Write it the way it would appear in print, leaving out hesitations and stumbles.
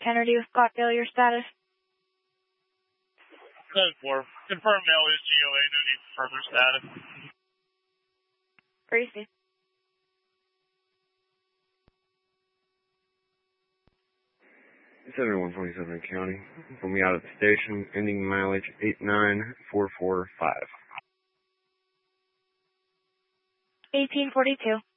Kennedy with Scottsdale, your status? Code 4. Confirmed mail is GOA, no need for further status. Gracie. It's 7127 County. Pull me out of the station, ending mileage 89445. 1842.